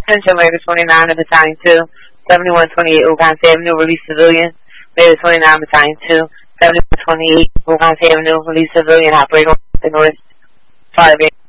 Central America 29 of Battalion 2, 7128 Oakland Avenue, release civilian. America 29 Battalion 2, 7128 Oakland Avenue, release civilian, operator north, Fire